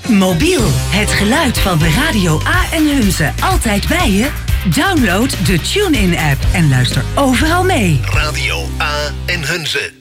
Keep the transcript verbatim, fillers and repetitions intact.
Mobiel, het geluid van Radio A en Hunze altijd bij je? Download de TuneIn-app en luister overal mee. Radio A en Hunze.